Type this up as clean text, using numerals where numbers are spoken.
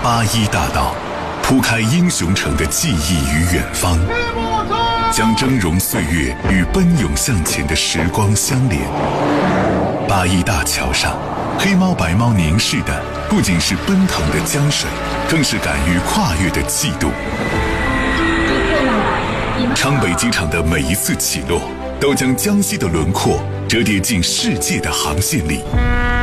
81大道，铺开英雄城的记忆与远方，将峥嵘岁月与奔涌向前的时光相连。81大桥上，黑猫白猫凝视的不仅是奔腾的江水，更是敢于跨越的气度。昌北机场的每一次起落，都将江西的轮廓折叠进世界的航线里。